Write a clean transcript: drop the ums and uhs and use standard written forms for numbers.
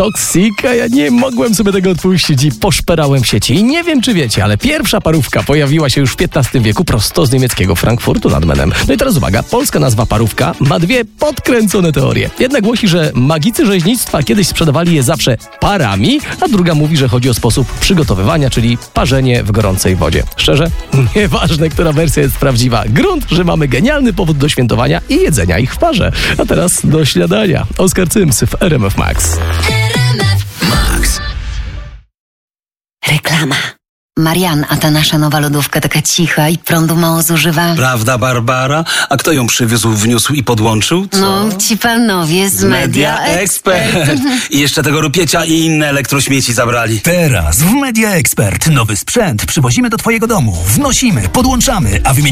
Toksika, ja nie mogłem sobie tego odpuścić i poszperałem w sieci. I nie wiem, czy wiecie, ale pierwsza parówka pojawiła się już w XV wieku prosto z niemieckiego Frankfurtu nad Menem. No i teraz uwaga, polska nazwa parówka ma dwie podkręcone teorie. Jedna głosi, że magicy rzeźnictwa kiedyś sprzedawali je zawsze parami, a druga mówi, że chodzi o sposób przygotowywania, czyli parzenie w gorącej wodzie. Szczerze? Nieważne, która wersja jest prawdziwa. Grunt, że mamy genialny powód do świętowania i jedzenia ich w parze. A teraz do śniadania. Oskar Cyms w RMF Max. Max. Reklama. Marian, a ta nasza nowa lodówka taka cicha i prądu mało zużywa. Prawda, Barbara? A kto ją przywiózł, wniósł i podłączył? Co? No, ci panowie z Media Expert. I jeszcze tego rupiecia i inne elektrośmieci zabrali. Teraz w Media Expert nowy sprzęt przywozimy do twojego domu, wnosimy, podłączamy, a wymieniamy